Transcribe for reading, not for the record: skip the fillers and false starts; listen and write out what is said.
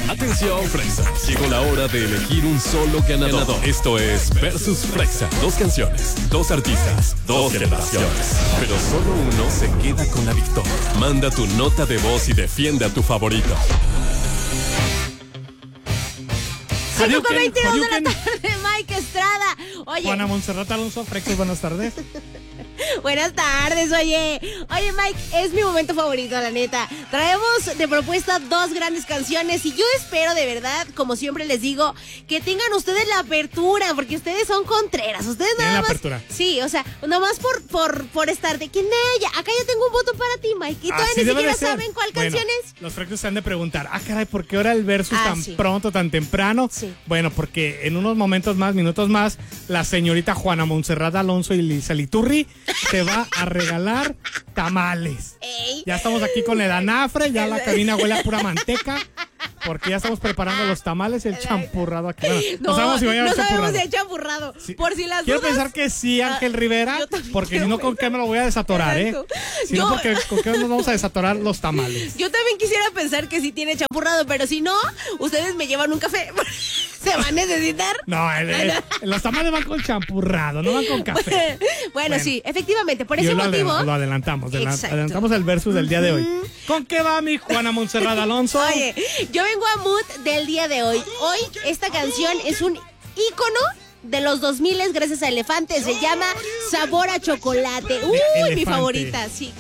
Atención, Frexa. Llegó la hora de elegir un solo ganador. Esto es Versus Frexa. 2 canciones, 2 artistas, 2 generaciones. Pero solo uno se queda con la victoria. Manda tu nota de voz y defiende a tu favorito. 5:22 de la tarde, Mike Estrada. Oye, Juana Montserrat Alonso, Frexos, buenas tardes. buenas tardes, oye, Mike, es mi momento favorito, la neta. Traemos de propuesta 2 grandes canciones y yo espero de verdad, como siempre les digo, que tengan ustedes la apertura, porque ustedes son contreras, ustedes Tienen nada la más. apertura. Sí, o sea, nomás por estar de quién ella. Acá yo tengo un voto para ti, Mike, y todavía Así ni debe siquiera de ser. saben cuál Bueno, canción es. los Frexos se han de preguntar, caray, ¿por qué ahora el versus tan sí. pronto, tan temprano? Sí. Bueno, porque en unos minutos más, la señorita Juana Montserrat Alonso y Lisa Liturri te va a regalar tamales. Ey. Ya estamos aquí con el anafre, ya la cabina huele a pura manteca, porque ya estamos preparando los tamales y el champurrado aquí. Bueno, no sabemos si va a llevar no sabemos champurrado. si hay champurrado. Sí. Por si las Quiero dudas. pensar que sí, Ángel Rivera, yo también porque si quiero no, ¿con qué me lo voy a desatorar, Exacto. Si no, porque ¿con qué nos vamos a desatorar los tamales? Yo también quisiera pensar que sí tiene champurrado, pero si no, ustedes me llevan un café. ¿Se va a necesitar? No, los tamales van con champurrado, no van con café. Bueno, sí, efectivamente, por Y ese hoy motivo. lo adelantamos, Exacto. adelantamos el versus del día de hoy. ¿Con qué va mi Juana Montserrat Alonso? Oye, yo vengo a mood del día de hoy. Hoy esta canción es un ícono de los 2000 gracias a Elefante. Se llama Sabor a Chocolate. Uy, mi Elefante. favorita, sí.